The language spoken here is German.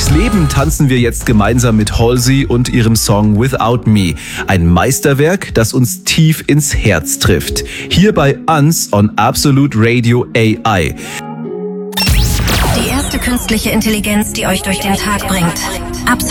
Durchs Leben tanzen wir jetzt gemeinsam mit Halsey und ihrem Song Without Me. Ein Meisterwerk, das uns tief ins Herz trifft. Hier bei Uns on Absolute Radio AI. Die erste künstliche Intelligenz, die euch durch den Tag bringt.